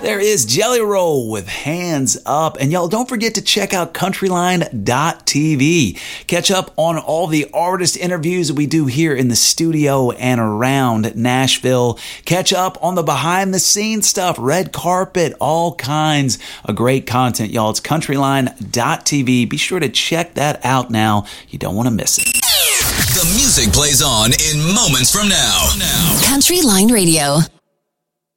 There is Jelly Roll with Hands Up. And y'all, don't forget to check out Countryline.tv. Catch up on all the artist interviews that we do here in the studio and around Nashville. Catch up on the behind the scenes stuff, red carpet, all kinds of great content, y'all. It's Countryline.tv. Be sure to check that out now. You don't want to miss it. The music plays on in moments from now. Country Line Radio.